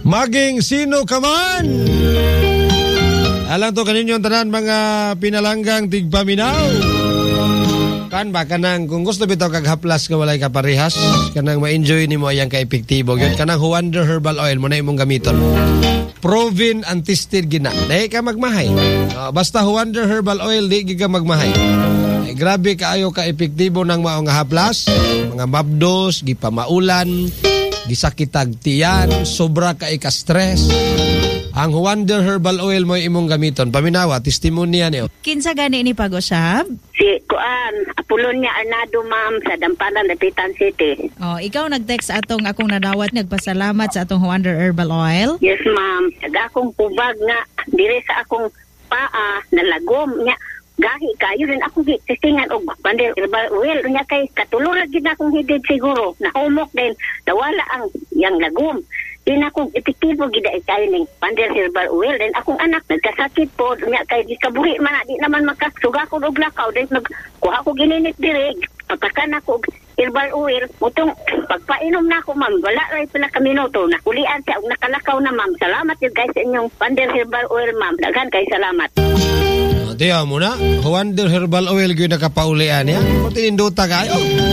Maging sino ka man. Alang to kaninyong tanan mga pinalanggang tigpaminaw. Kan ba kanang kung gusto bitaw kag haplas nga walay kaparehas, kanang ma-enjoy nimo ayang ka-epektibo gyud kanang Wonder Herbal Oil mo na imong gamiton. Proven antistid gina. Dai ka magmahay. Basta Wonder Herbal Oil di ka magmahay. Ay, grabe kaayo ka-epektibo nang mao nga haplas, mga mabdos, gipamaulan, gisakitag tiyan, sobra ka ka-stress. Ang Wonder Herbal Oil mo imong gamiton. Paminawa, testimonya niyo. Kinsa gani ni pag-usab? Si Apolonia Arnado, ma'am, sa Dampanan, Dapitan City. Oh, ikaw nag-text atong akong nadawat, nagpasalamat sa atong Wonder Herbal Oil? Yes, ma'am. Akong pubag nga, dire sa akong paa, nalagom niya. Gahi kayo rin akong testingan og Wonder Herbal Oil. Nya kay katulong lagi na akong hidid siguro. Nahumok din, nawala ang yang lagom. Di na akong epektibo gida kayo ng Wonder Herbal Oil. Then akong anak nagkasakit po. Nya kay di kabuhi man di naman makasuga ko og lakaw. Then kuha ko gininit dirig. Patakan ako og herbal oil. Mutong pagpainom na ako, ma'am. Wala rin pala ka minuto. Nakulian siya og nakalakaw na, ma'am. Salamat yun guys sa inyong Wonder Herbal Oil, ma'am. Daghan kay salamat. Diya mo na, Wonder Herbal Oil gyud nakapaulian niya. Kung tininduta kayo.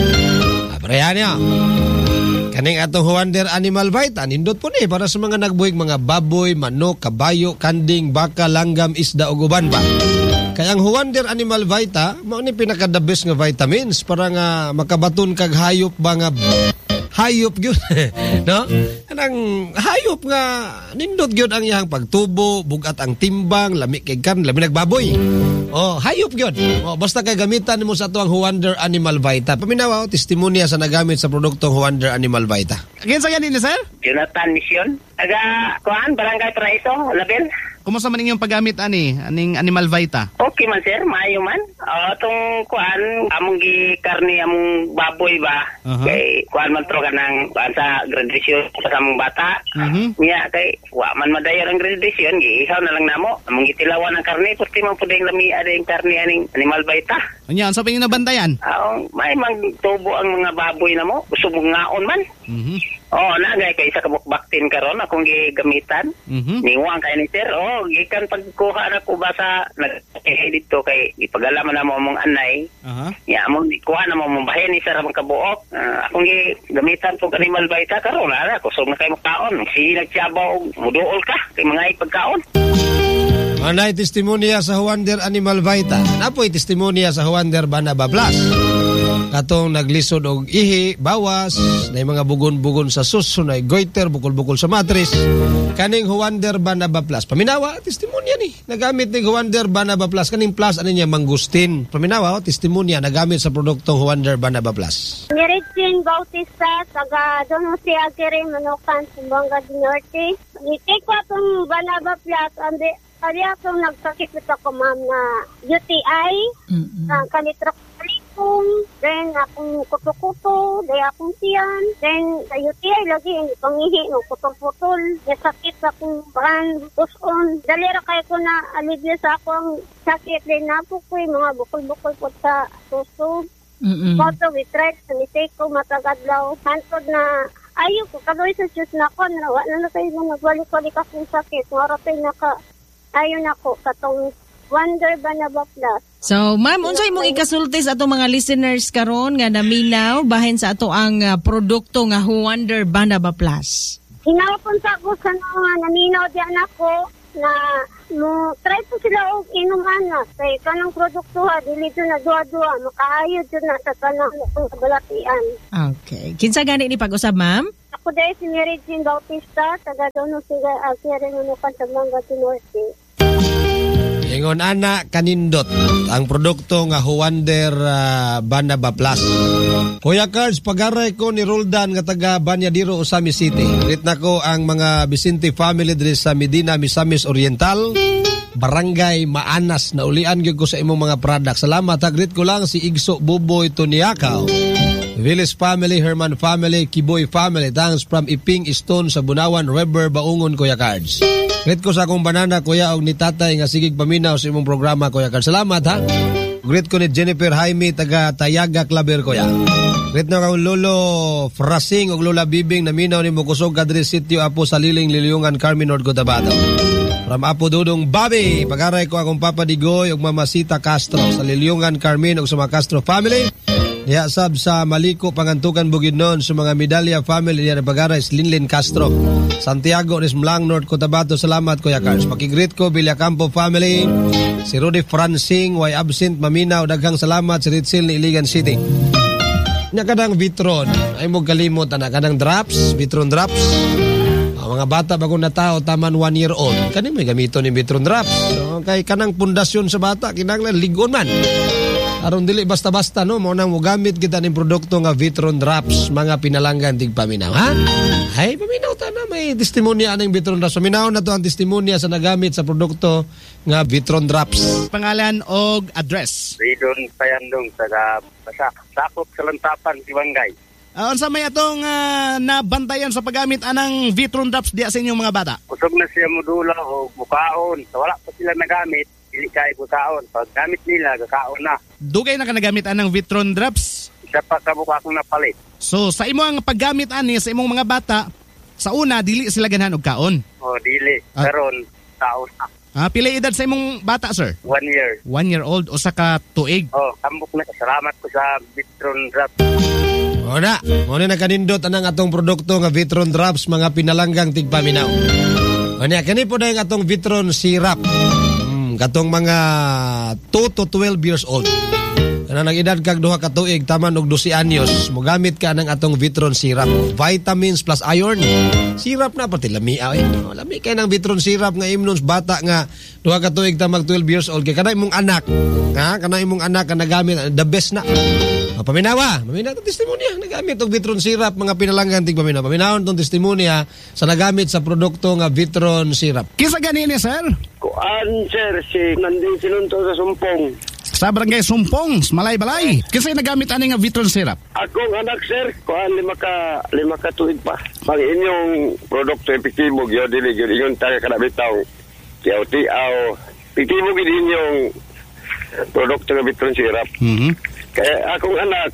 Aprehan niya. Kaning atong Wonder Animal Vita, nindot po ni para sa mga nagbuhig mga baboy, manok, kabayo, kanding, baka, langgam, isda o guban pa. Kaya ang Wonder Animal Vita, mao ni pinaka-the best nga vitamins para nga makabaton kag hayop ba nga hayop gyud no? Kanang hayop nga nindot gyud ang iyang pagtubo, bugat ang timbang, lami kay kan, lami nagbaboy. Oh, hayop gyud. Oh, basta kay gamitan nimo sa tuang Wonder Animal Vita. Paminawa testimonya sa nagamit sa produktong Wonder Animal Vita. Kinsa gani ni sir? Jonathan Mission. Aga, kuan, Barangay Paraiso, Label. Kumusta man inyong paggamit aning Animal Vita? Okay man sir, maayo man. Tong kuan, among karni among baboy ba. Kay kuan man tro kanang kuan sa graduation sa among bata. Niya kay wa man madayon ang graduation, giihaw na lang namo. Among gitilawan ang karni, puti man puding lami ading karni aning Animal Vita. Unya, unsa pa inyong nabantayan? May magtubo ang mga baboy namo, gusto mong ngaon man. Nagay kay sa kabukbaktin karon akong gigamitan. Niwang kay ni sir. Gikan pagkuha na ko ba sa dito kay ipagalaman na mo mong anay. Ya mo kuha na mo mong bahin ni sir ang kabuok. Akong gigamitan po Animal Vita karon na kusog na kay makaon. Si nagtiabaw muduol ka kay mga ipagkaon. Anay testimonya sa Wonder Animal Vita. Napoy testimonya sa Wonder Banaba Plus. Katong naglisod og ihi, bawas, na mga bugon-bugon sa suso, na goiter, bukol-bukol sa matris. Kaning Wonder Banaba Plus. Paminawa, testimonya ni. Nagamit ni Wonder Banaba Plus. Kaning plus, ano niya, mangustin. Paminawa, testimonya, nagamit sa produktong Wonder Banaba Plus. Nirechin Bautista, taga doon si Agere Manukan, Sumbanga di Norte. Itik ko itong Banaba Plus, Ari akong nagsakit ako, ma'am, na UTI, kanitrokalikum, then akong kuto-kuto, then akong tiyan, then sa UTI lagi, hindi pangihi, no, putol-putol, nasakit akong bahan, puson. Dalira kayo ko na alivyo sa akong sakit, then napo ko mga bukol-bukol po sa suso. Moto, witret, sanisay ko, matagadlaw, hantod na ayaw ko, kadoy sa Diyos na ako, nawa na kayo na nagwalik-walik akong sakit, maratay ayun ako, katong Wonder Banaba Plus. So, ma'am, unsay mong ikasulti sa atong mga listeners karon nga naminaw bahin sa ato ang produkto nga Wonder Banaba Plus? Hinapon sa ako sa mga naminaw diyan ako na try po sila og inuman na kay kanang produkto ha, dili dyan na duwa-duwa, makaayod dyan na sa kanang kabalatian. Okay. Kinsa gani ni pag-usab, ma'am? Ako dahil si Mary Jean Bautista, taga doon siya Agere Manukan sa Sumbanga di Norte. Ingon ana kanindot ang produkto nga Wonder Banaba Plus. Kuya Cards, pagaray ko ni Roldan nga taga Banyadiro, Osami City. Greet na ko ang mga Vicente family diri sa Medina, Misamis Oriental, Barangay Maanas. Naulian gyud ko sa imong mga product. Salamat. Greet ko lang si Igso Buboy Tuniakaw, Willis family, Herman family, Kiboy family. Thanks from Iping Stone sa Bunawan River, Baungon, Kuya Cards. Greet ko sa akong banana, kuya, og ni tatay nga sigig paminaw sa imong programa, kuya Carl. Salamat, ha? Greet ko ni Jennifer Jaime, taga Tayaga Claver, kuya. Greet na akong Lolo Frasing og Lola Bibing na minaw ni Mukusog Kadri Sitio Apo sa Liling Liliungan, Carmen, North Cotabato. From Apo Dudong Bobby, pag-aray ko akong Papa Digoy og Mama Sita Castro sa Liliungan, Carmen og sa mga Castro family. Diya sab sa Maliko, Pangantukan, Bukidnon, sa mga Medalya family diya na pag-aray Linlin Castro. Santiago, Nismlang, North Cotabato. Salamat, Kuya Carlos. Pakigreet ko, Villacampo family. Si Rudy Francing, way absent, Maminaw. Daghang salamat si Ritzel ni Iligan City. Nya kadang Vitron, ay mo kalimot na kadang drops, Vitron drops. Mga bata bago na tao, taman 1 year old. Kani may gamito ni Vitron drops. So, kay kanang pundasyon sa bata, kinanglan ligon man. Aron dili basta-basta no, mo nang mo gamit kita ning produkto nga Vitron drops, mga pinalanggan tig paminaw, ha? Ay, paminaw ta na may testimonya aning Vitron drops. Paminaw na to ang testimonya sa nagamit sa produkto nga Vitron drops. Pangalan og address. Ridon Payandong taga Basak. Sakop sa Lantapan, Tiwangay. Unsa may atong nabantayan sa paggamit anang Vitron drops diya sa inyong mga bata? Kusog na siya modula o bukaon. So, wala pa sila nagamit. Dili kay bukaon. Pag gamit nila, kakaon na. Dugay na ka nagamit anang Vitron drops? Isa pa sa buka akong napalit. So sa imo ang paggamit ani sa imong mga bata, sa una dili sila ganahan og kaon. O, dili. Karon taon na. Pila edad sa imong bata, sir? 1 year. 1 year old o sa ka tuig? Tambok na. Salamat ko sa Vitron drops. O na kanindot anang atong produkto nga Vitron drops, mga pinalanggang tigpaminaw. O na, kani po na yung atong Vitron syrup. Katong mga 2 to 12 years old. Kana nag-edad kag 2 ka tuig, taman og 12 anyos, mogamit ka ng atong Vitron syrup. Vitamins plus iron. Syrup na pati lami lami kay ng Vitron syrup nga imnon bata nga 2 ka tuig ta mag 12 years old kay kanay imong anak. Kanay imong anak nga nagamit the best na. Paminawa testimonya nagamit og Vitron syrup, mga pinalanggan tig paminaw. Paminawon tong testimonya sa nagamit sa produkto nga Vitron syrup. Kisa ganini, sir? Kuan, sir, si nanding sinunto sa Sumpong. Sa barangay Sumpong, Malay-Balay. Kasi nagamit ani nga Vitron syrup. Akong anak, sir, kuan lima ka tuig pa. Pag inyong produkto epektibo, gyud dili gyud ingon taga kada bitaw. Tiaw-tiaw. Epektibo gyud inyong produkto nga Vitron syrup. Kaya akong anak,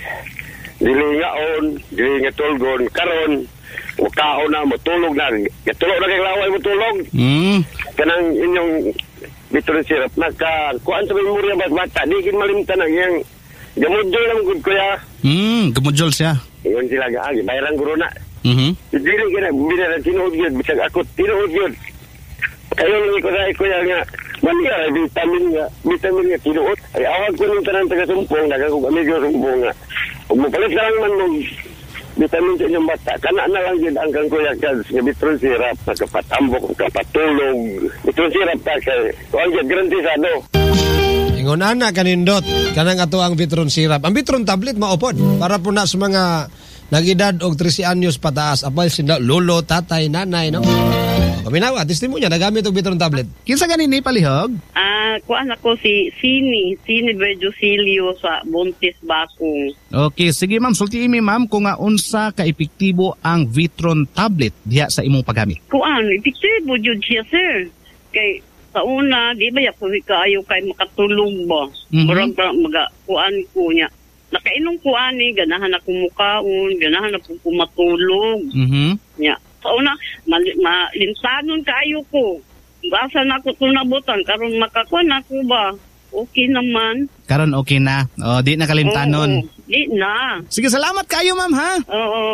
dili ngaon, dili nga tulgon, karon kaon na, matulog na. Katulog na kay laway matulog. Kanang inyong Vitron syrup kuan sa memorya bata, di kin malimtan ang yang gamudjol lang gud kuya. Gamudjol siya. Ingon sila gaagi, bayaran guro na. Dili gina binaran tinuod gyud, bisag ako tinuod gyud. Kayo ni ko dai kuya nga maniya vitamin nga tinuod. Ay awag ko ning tanan taga Sumpong, daga ko amigo Sumpong nga. Ug mopalit lang man mo vitamin sa inyong bata. Kana na lang yun ang kang kuya ka sa Vitron syrup, nakapatambok, nakapatulog. Vitron syrup ta kay kuan gyud garantisado. Ingon ana kanindot kanang ato ang Vitron syrup. Ang Vitron tablet maupod para po na sa mga nag-edad og 13 anyos pataas, apal sila lolo, tatay, nanay, no? Paminawa, testimonya nagamit og Vitron tablet. Kinsa ganini palihog? Kuan ako si Sini Virgilio sa Buntis Bakong. Okay, sige ma'am, sultiin mi ma'am kung unsa ka epektibo ang Vitron tablet diha sa imong paggamit. Kuan, epektibo jud siya, sir. Kay sa una, di ba ko kaayo kay makatulog ba? Murag kuan ko niya. Nakainom ko ani, ganahan ako mukaon, ganahan ako matulog. Nya. Sa una, malinsanon kaayo ko. Basa na ako tunabutan, karon makakuan ako ba? Okay naman. Karon okay na. Di na kalimtanon. Di na. Sige, salamat kayo ma'am, ha? Oo.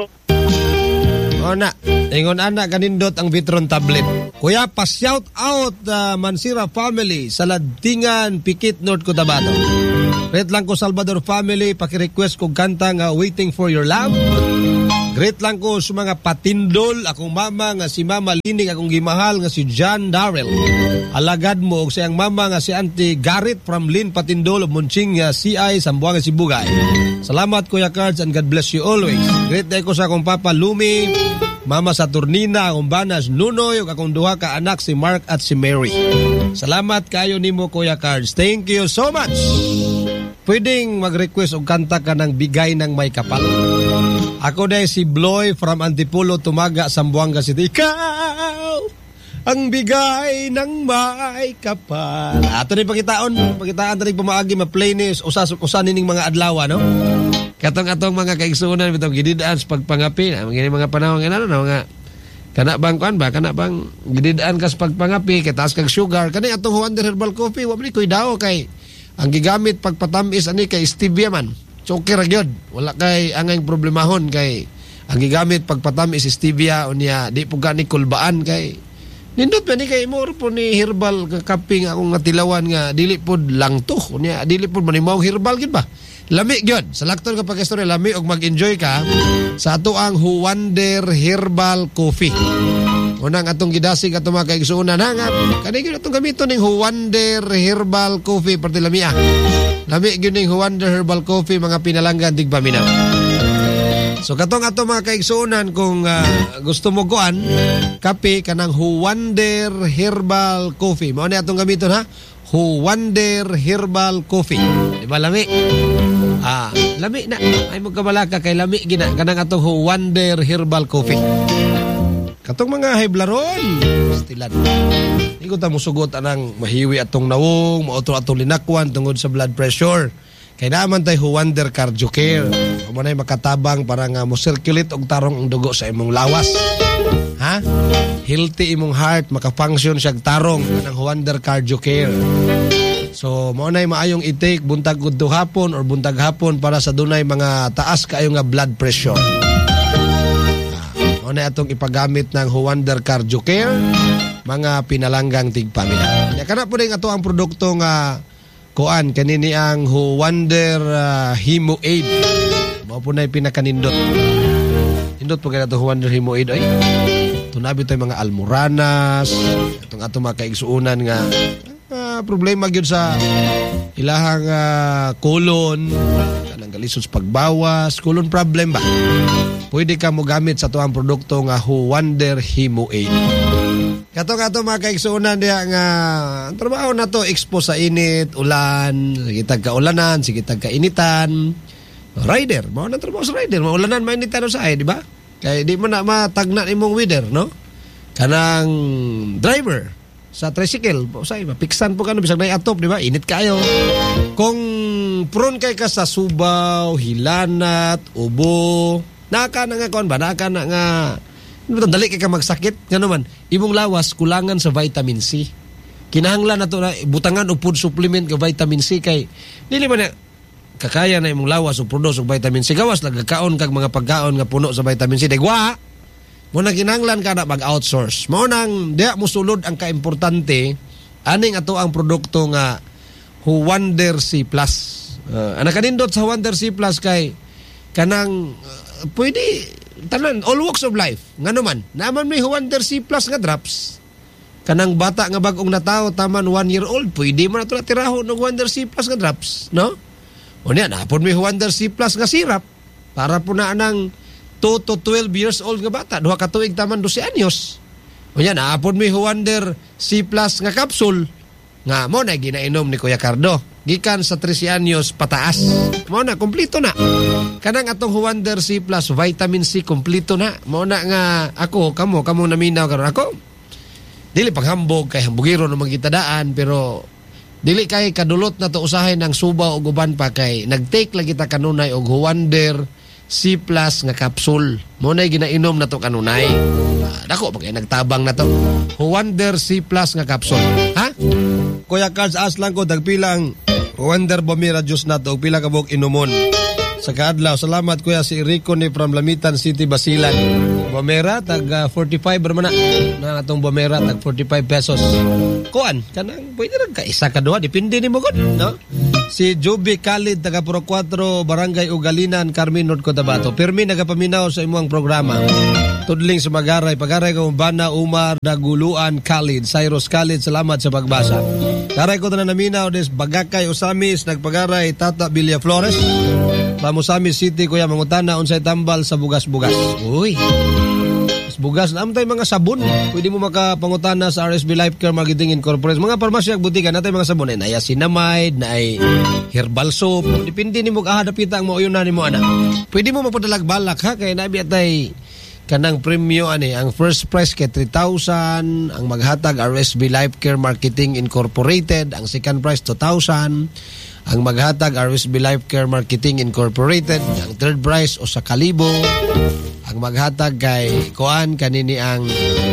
Na, ingon ana kanindot ang Vitron tablet. Kuya, pa-shout out Mansira family sa Ladingan, Pikit, North Cotabato. Great lang ko Salvador family, paki-request kog kanta nga Waiting for Your Love. Great lang ko sa mga patindol, akong mama nga si Mama Lining, akong gimahal nga si John Darrell. Alagad mo og siyang mama nga si Auntie Garrett from Lin Patindol of Munching CI Sambuanga Sibugay. Salamat Kuya Cards and God bless you always. Great day ko sa akong Papa Lumi, Mama Saturnina, akong Banas Nunoy, ug akong duha ka anak si Mark at si Mary. Salamat kayo nimo Kuya Cards. Thank you so much. Pwedeng mag-request og kanta ka ng Bigay ng May Kapal. Ako dahil si Bloy from Antipolo, Tumaga, Sambuanga City. Ikaw ang bigay ng may kapal. Ato ni pakitaan tani pamaagi ma-play ni usa nining mga adlaw no. Katong mga kaigsuonan bitong gididaan sa pagpangapi, mga panahon nga mga kana bang gididaan ka sa pagpangapi, kay taas kag sugar, kani atong Wonder Herbal Coffee wa man koy daw kay ang gigamit pagpatamis ani kay stevia man. Choker ra gyud. Wala kay angay problemahon kay ang gigamit pagpatamis stevia unya di po gani kulbaan kay nindot man ni kay mo po ni herbal kaping akong natilawan nga dili pod langto unya dili pod manimaw herbal gid ba. Lami gyud. Sa lakton ka pag-istorya lami og mag-enjoy ka sa ato ang Wonder Herbal Coffee. Unang atong gidasig ato mga kaigsuonan nga kani gyud atong gamiton ning Wonder Herbal Coffee perti lami Lami gyud ning Wonder Herbal Coffee mga pinalanggan tigpaminaw. So katong ato mga kaigsuonan kung gusto mo kuan kape kanang Wonder Herbal Coffee. Mao ni atong gamiton ha. Wonder Herbal Coffee. Di ba lami? Lami na. Ay magkabalaka kay lami gina kanang atong Wonder Herbal Coffee. Katong mga hiblaron, stilan. Iko ta musugot anang mahiwi atong nawong, maotro atong linakwan tungod sa blood pressure. Kay naman tay Wonder Cardio Care. Amo nay makatabang para nga mo circulate og tarong ang dugo sa imong lawas. Ha? Healthy imong heart, maka-function siya tarong ng Wonder Cardio Care. So, mo nay maayong i-take buntag udto hapon or buntag hapon para sa dunay mga taas kaayo nga blood pressure. Mo nay atong ipagamit ng Wonder Cardio Care, mga pinalanggang tigpamilya. Ya kana po ring ato ang produkto nga kuan kanini ang Wonder Hemo Aid. Mao po nay pinakanindot. Indot po kaya ito Wonder Hemo Aid ay. Tunabi tayo mga almoranas, itong ato mga kaigsuunan nga problema gyud sa ilahang colon, kanang galisod sa pagbawas, colon problem ba? Pwede ka mo gamit sa tuang produkto nga Wonder Hemo Aid. Kato mga kaigsuunan diya nga ang trabaho na to expose sa init, ulan, sige tagka-ulanan, sige tagka-initan. Rider, mao na trabaho sa rider, maulanan, mainitan sa ay, di ba? Kaya di mo na matagna imong weather, no? Kanang driver sa tricycle, say mapiksan po bisag nay atop, di ba? Init kayo. Kung prone kay ka sa subaw, hilanat, ubo, naka na nga kon ba? Naka na nga dali kay ka magsakit. Ngano man, imong lawas kulangan sa vitamin C. Kinahanglan nato na butangan og food supplement ka vitamin C kay dili man na kakaya na imong lawas o produce og vitamin C. Gawas lang kakaon kag mga pagkaon nga puno sa vitamin C. Degwa, mo na kinahanglan ka na mag-outsource. Mao nang diha mosulod ang kaimportante aning ato ang produkto nga Wonder C+. Ana kanindot sa Wonder C+ kay kanang pwede tanan all walks of life. Ngano man, naman may Wonder C+ nga drops. Kanang bata nga bag-ong natawo taman 1 year old, pwede man ato tirahon og Wonder C+ nga drops, no? O niya, napon may Wonder C+ nga syrup para po na anang 2 to 12 years old nga bata. 2 ka tuig taman 12 anyos. O niya, napon may Wonder C+ nga capsule nga mo na ginainom ni Kuya Cardo. Gikan sa 13 anyos pataas. Mo na, kumplito na. Kanang atong Wonder C+, vitamin C, kumplito na. Mo na nga ako, kamo naminaw karon ako. Dili paghambog kay hambugiro no magitadaan pero dili kay kadulot na to usahay ng subaw o guban pa kay nag-take lagi ta kanunay og Wonder C+ nga capsule. Mo na ginainom na to kanunay. Dako bagay nagtabang na to. Wonder C+ nga capsule. Ha? Kuya Cards aslan ko dagpilang Wonder Bomira juice na to pila ka buok inumon. Sa kaadlaw, salamat kuya si Rico ni from Lamitan City, Basilan. Bomera tag 45 bermana na atong Bomera tag 45 pesos. Kuan kanang pwede ra ka isa ka duha depende nimo gud, no? Si Joby Khalid taga Puro 4 Barangay Ugalinan, Carmen, North Cotabato. Permi nagapaminaw sa imong programa. Tudling sa pagaray ko Bana Umar Daguluan Khalid, Cyrus Khalid, salamat sa pagbasa. Karay ko na naminaw des Bagakay Usamis nagpagaray Tata Villa Flores. Pamusamis City kuya mangutana unsay tambal sa bugas-bugas. Uy. Bugas na tay mga sabon. Pwede mo makapangutana sa RSB Life Care Marketing Incorporated. Mga parmasya ug butika natay mga sabon na Niacinamide, na ay herbal soap. Depende nimo kahadapita ang mauyon nimo ana. Pwede mo mapadalag balak ha kay nabi atay kanang premyo ani, ang first prize kay 3,000, ang maghatag RSB Life Care Marketing Incorporated, ang second prize 2,000, ang maghatag RSB Life Care Marketing Incorporated, ang third prize o sa 1,000, ang maghatag kay kuan kanini ang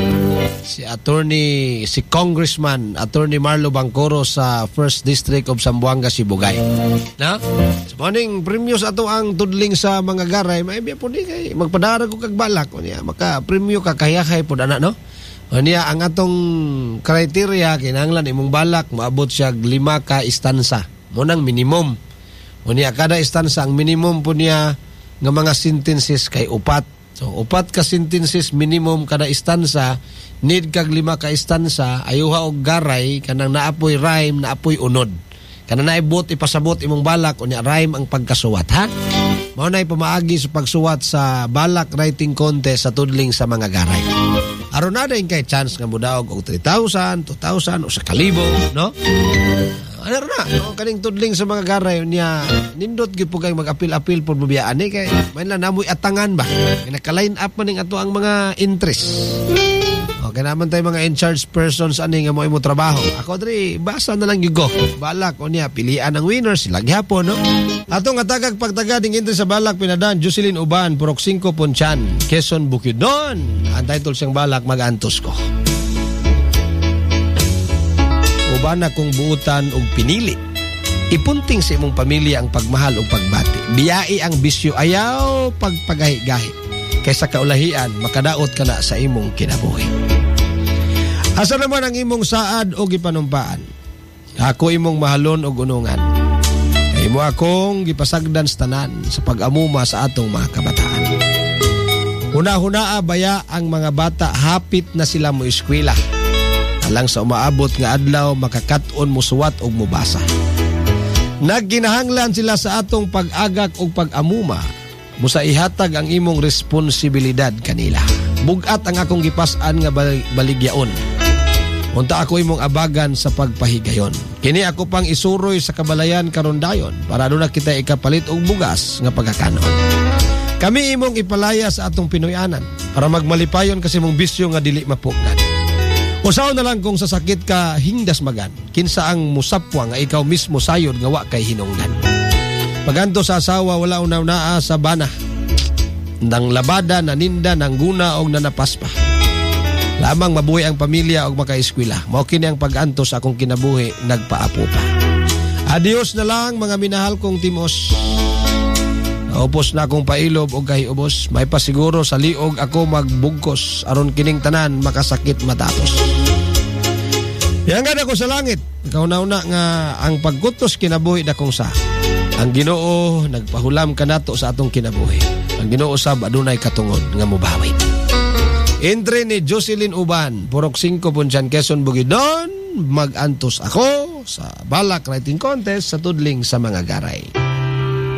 si Congressman Attorney Marlo Bangcoro sa 1st District of Zamboanga, Sibugay. Na? So, morning premyo sa ato ang tudling sa mga garay, may biya po di kay magpadara ko kag balak unya maka premyo ka kayahay pod ana no. Unya ang atong criteria kinahanglan imong balak maabot siya 5 ka istansa. Mo nang minimum. Unya kada istansa ang minimum po niya nga mga sentences kay 4. So, 4 ka sentences minimum kada istansa, need kag 5 ka istansa, ayuha og garay, kanang naapoy rhyme, naapoy unod. Kanang naibot, ipasabot imong balak, unya rhyme ang pagkasuwat, ha? Mao na'y pamaagi sa pagsuwat sa balak writing contest sa tudling sa mga garay. Aron na din kay chance nga mudaog og 3,000, 2,000, o sa 1,000, no? Ano na, no? Kaning tudling sa mga garay niya, nindot gyud po kay mag-apil-apil po bubiyaan kay may lang namoy atangan ba? Naka-line up man ning ato ang mga interest. Okay naman tayo mga in-charge persons ani nga mo imo trabaho. Ako diri basa na lang gyud ko. Balak o niya pilian ang winner sila gyapon no. Atong atagag pagtaga ding interest sa balak pinadaan Jocelyn Uban, Purok 5 Ponchan, Quezon Bukidnon. Ang title siyang balak Mag-antos ko. Uban na kong buutan og pinili. Ipunting sa imong pamilya ang pagmahal o pagbati. Biyai ang bisyo ayaw pagpagahi-gahi. Kaysa kaulahian, makadaot ka na sa imong kinabuhi. Asa naman ang imong saad o gipanumpaan? Ako imong mahalon o gunungan. Imo akong gipasagdan sa tanan sa pag-amuma sa atong mga kabataan. Huna-hunaa baya ang mga bata hapit na sila mo eskwela. Alang sa umaabot nga adlaw makakaton mo suwat og mubasa. Nagginahanglan sila sa atong pag-agak og pag-amuma. Musa ihatag ang imong responsibilidad kanila. Bugat ang akong gipas-an nga baligyaon. Unta ako imong abagan sa pagpahigayon. Kini ako pang isuroy sa kabalayan karon dayon para doon na kita ikapalit og bugas nga pagkakanon. Kami imong ipalaya sa atong Pinoyanan para magmalipayon kasi mong bisyo nga dili mapugnan. Usaw na lang kung sasakit ka hingdas magan, kinsa ang musapwa nga ikaw mismo sayod nga wa kay hinungdan. Paganto sa asawa wala unaw-naa sa bana, nang labada, naninda, nangguna o nanapaspa. Lamang mabuhi ang pamilya o makaeskwela. Mao kini ang pag-anto sa akong kinabuhi, nagpaapo pa. Adios na lang mga minahal kong timos. Naupos na akong pailob o kahiubos. May pasiguro sa liog ako magbugkos aron kining tanan makasakit matapos. Yanggan ako sa langit. Kauna-una nga ang pagkutos kinabuhi na kong sa. Ang Ginoo nagpahulam kanato sa atong kinabuhi. Ang Ginoo sab adunay katungod nga mobawit. Entry ni Jocelyn Uban, Purok 5 Ponchan, Quezon Bukidnon. Mag-antos ako sa balak writing contest sa tudling sa mga garay.